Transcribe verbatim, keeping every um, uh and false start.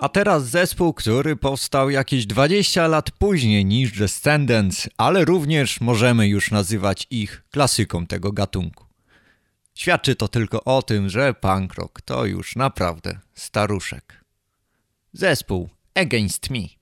A teraz zespół, który powstał jakieś dwadzieścia lat później niż Descendants, ale również możemy już nazywać ich klasyką tego gatunku. Świadczy to tylko o tym, że punk rock to już naprawdę staruszek. Zespół Against Me.